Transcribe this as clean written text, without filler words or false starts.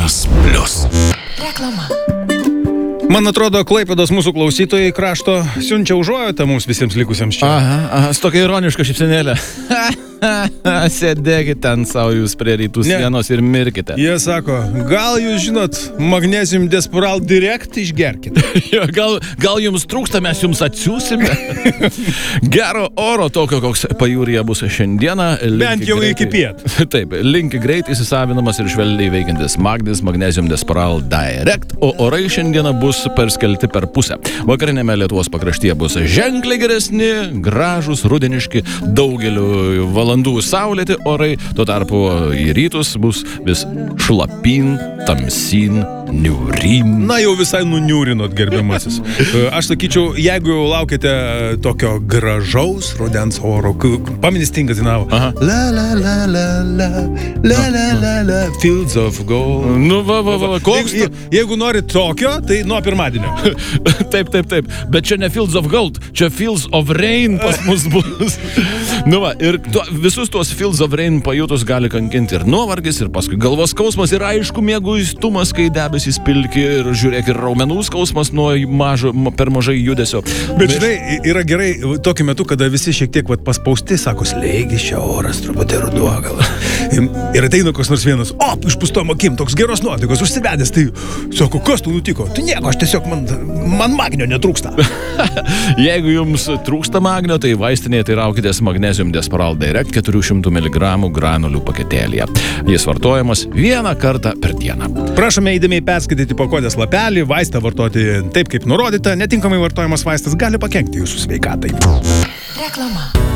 M1+. Reklama. Man atrodo, Klaipėdos mūsų klausytojai krašto siunčia užuojautą mums visiems likusiems čia. Aha, su tokia ironiška šypsenėlė. Sėdėkit ten savo jūs prie rytų sienos ir mirkite. Jie sako, gal jūs žinot, Magnesium Despural Direct išgerkite. gal jums trūksta, mes jums atsiūsime. Gero oro tokio, koks pajūryje bus šiandieną. Bent jau iki piet. Taip, linki greit įsisavinamas ir švelniai veikiantis Magnesium Despural Direct, o orai šiandieną bus perskelti per pusę. Vakarinėme Lietuvos pakraštyje bus ženkliai geresni, gražūs, rudeniški, daugeliu valandų saulėti orai, tuo tarpu į rytus bus vis šlapin, tamsin, niūrin. Na, jau visai nuniūrinot, gerbiamasis. Aš sakyčiau, jeigu jau laukite tokio gražaus rudens oro, pameni Stingas dainavo. La la la la la, la la la la, fields of gold. Nu, koks tu? Jeigu norit tokio, tai nuo pirmadienio. Taip. Bet čia ne Fields of Gold, čia Fields of Rain pas mus bus. Nu va, ir visus tuos Fields of Rain pajutus gali kankinti ir nuovargis, ir paskui galvos skausmas, ir aišku mieguistumas, kai debesys pilki, ir žiūrėk, ir raumenų skausmas nuo per mažai judesio. Bet žinai, yra gerai tokiu metu, kada visi šiek tiek paspausti, sako, slėgis čia oras, truputį ruduo gal. Ir ateina koks nors vienas, išpūstom akim, toks geros nuotaikos, užsivedęs, tai sako, kas tu nutiko? Tai nieko, aš tiesiog, man magnio netrūksta. Jeigu jums trūksta magnio, tai vaistinėje tai raukitės Magnesium Despural Direct 400 mg granulių paketėlyje. Jis vartojamas vieną kartą per dieną. Prašome įdėmiai perskaityti pakuotės lapelį, vaistą vartoti taip, kaip nurodyta, netinkamai vartojamas vaistas gali pakenkti jūsų sveikatai. Reklama.